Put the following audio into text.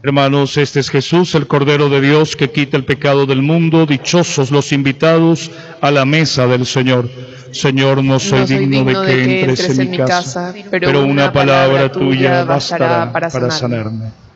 Hermanos, este es Jesús, el Cordero de Dios, que quita el pecado del mundo. Dichosos los invitados a la mesa del Señor. Señor, no soy digno de que entres en mi casa, pero una palabra tuya bastará para sanarme.